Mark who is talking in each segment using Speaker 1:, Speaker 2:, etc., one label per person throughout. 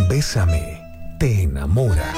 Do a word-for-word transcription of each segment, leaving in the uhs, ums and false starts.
Speaker 1: Bésame, te enamora.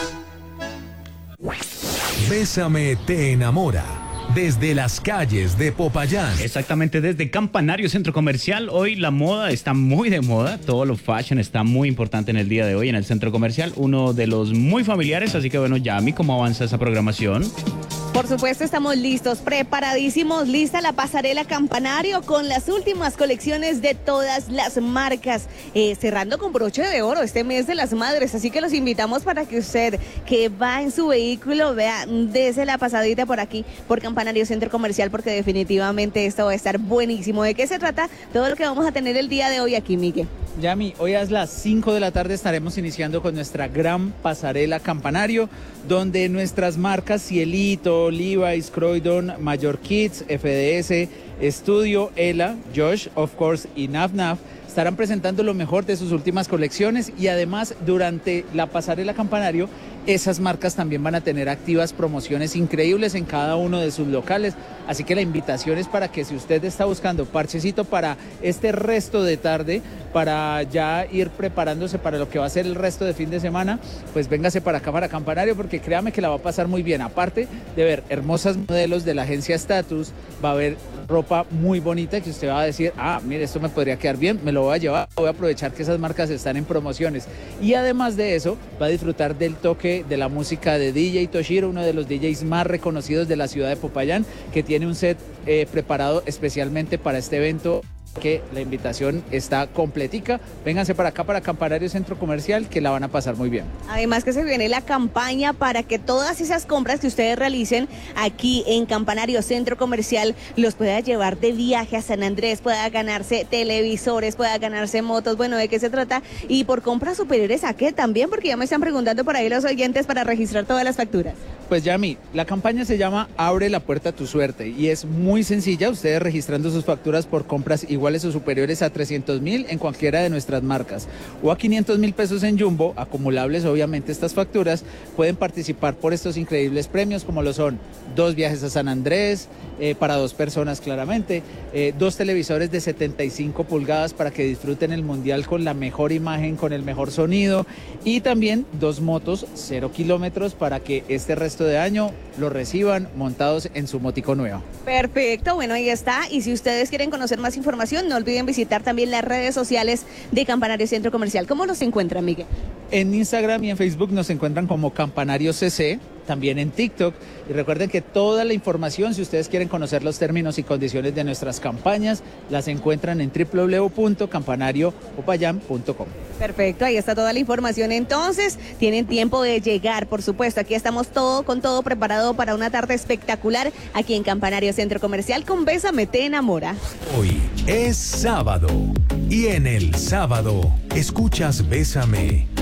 Speaker 1: Bésame, te enamora. Desde las calles de Popayán.
Speaker 2: Exactamente, desde Campanario Centro Comercial. Hoy la moda está muy de moda. Todo lo fashion está muy importante en el día de hoy en el Centro Comercial. Uno de los muy familiares. Así que bueno, Yami, ¿cómo avanza esa programación?
Speaker 3: Por supuesto, estamos listos, preparadísimos, lista la pasarela Campanario con las últimas colecciones de todas las marcas, eh, cerrando con broche de oro este mes de las madres, así que los invitamos para que usted que va en su vehículo, vea, dese la pasadita por aquí, por Campanario Centro Comercial, porque definitivamente esto va a estar buenísimo. ¿De qué se trata? Todo lo que vamos a tener el día de hoy aquí, Miguel.
Speaker 4: Yami, hoy a las cinco de la tarde estaremos iniciando con nuestra gran pasarela Campanario, donde nuestras marcas Cielito, Levi's, Croydon, Mayor Kids, F D S, Studio, Ela, Josh, of course, y Naf Naf estarán presentando lo mejor de sus últimas colecciones, y además durante la pasarela Campanario esas marcas también van a tener activas promociones increíbles en cada uno de sus locales, así que la invitación es para que si usted está buscando parchecito para este resto de tarde, para ya ir preparándose para lo que va a ser el resto de fin de semana, pues véngase para acá, para Campanario, porque créame que la va a pasar muy bien. Aparte de ver hermosas modelos de la agencia Status, va a haber ropa muy bonita que usted va a decir, ah, mire, esto me podría quedar bien, me lo voy a llevar, voy a aprovechar que esas marcas están en promociones. Y además de eso, va a disfrutar del toque de la música de D J Toshiro, uno de los D Js más reconocidos de la ciudad de Popayán, que tiene un set eh, preparado especialmente para este evento, que la invitación está completica. Vénganse para acá, para Campanario Centro Comercial, que la van a pasar muy bien.
Speaker 3: Además que se viene la campaña para que todas esas compras que ustedes realicen aquí en Campanario Centro Comercial los pueda llevar de viaje a San Andrés, pueda ganarse televisores, pueda ganarse motos. Bueno, ¿de qué se trata? Y por compras superiores, ¿a qué también? Porque ya me están preguntando por ahí los oyentes para registrar todas las facturas.
Speaker 4: Pues Yami, la campaña se llama Abre la puerta a tu suerte y es muy sencilla. Ustedes registrando sus facturas por compras iguales o superiores a trescientos mil en cualquiera de nuestras marcas o a quinientos mil pesos en Jumbo, acumulables obviamente estas facturas, pueden participar por estos increíbles premios, como lo son dos viajes a San Andrés, eh, para dos personas claramente, eh, dos televisores de setenta y cinco pulgadas para que disfruten el mundial con la mejor imagen, con el mejor sonido, y también dos motos cero kilómetros para que este resto de año lo reciban montados en su motico nueva.
Speaker 3: Perfecto, bueno, ahí está. Y si ustedes quieren conocer más información, no olviden visitar también las redes sociales de Campanario Centro Comercial. ¿Cómo los encuentran, Miguel?
Speaker 4: En Instagram y en Facebook nos encuentran como Campanario C C, también en TikTok. Y recuerden que toda la información, si ustedes quieren conocer los términos y condiciones de nuestras campañas, las encuentran en doble u doble u doble u punto campanario popayán punto com.
Speaker 3: Perfecto, ahí está toda la información. Entonces, tienen tiempo de llegar, por supuesto. Aquí estamos todo con todo preparado para una tarde espectacular aquí en Campanario Centro Comercial con Bésame, te enamora.
Speaker 1: Hoy es sábado y en el sábado escuchas Bésame